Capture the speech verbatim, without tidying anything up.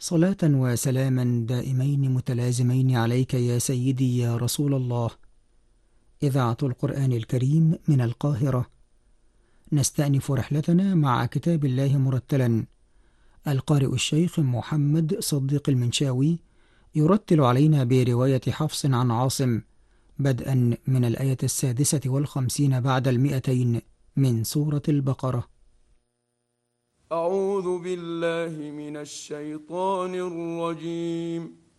صلاة وسلاما دائمين متلازمين عليك يا سيدي يا رسول الله. إذاعة القرآن الكريم من القاهرة، نستأنف رحلتنا مع كتاب الله مرتلا. القارئ الشيخ محمد صديق المنشاوي يرتل علينا برواية حفص عن عاصم، بدءا من الآية السادسة والخمسين بعد المئتين من سورة البقرة. أعوذ بالله من الشيطان الرجيم.